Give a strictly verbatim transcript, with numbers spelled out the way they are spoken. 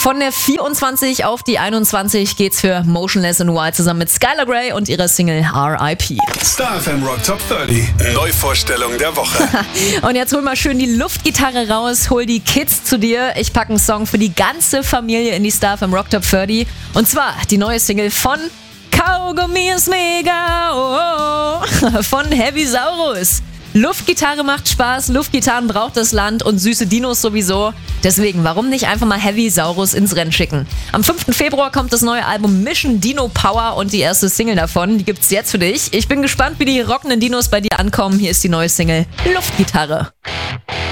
Von der vierundzwanzig auf die einundzwanzig geht's für Motionless in White zusammen mit Skylar Grey und ihrer Single R I P. Star F M Rock Top dreißig. Neuvorstellung der Woche. Und jetzt hol mal schön die Luftgitarre raus, hol die Kids zu dir. Ich packe einen Song für die ganze Familie in die Star F M Rock Top dreißig. Und zwar die neue Single von Kaugummi ist mega, oh, oh, von Heavy Saurus. Luftgitarre macht Spaß, Luftgitarren braucht das Land und süße Dinos sowieso. Deswegen, warum nicht einfach mal Heavy Saurus ins Rennen schicken? Am fünften Februar kommt das neue Album Mission Dino Power und die erste Single davon, die gibt's jetzt für dich. Ich bin gespannt, wie die rockenden Dinos bei dir ankommen. Hier ist die neue Single Luftgitarre.